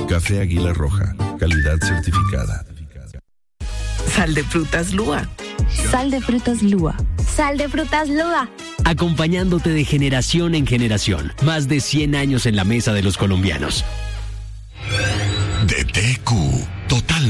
Café Águila Roja, calidad certificada. Sal de frutas Lúa. Sal de frutas Lúa. Sal de frutas Lúa. Acompañándote de generación en generación. Más de 100 años en la mesa de los colombianos. DTQ, total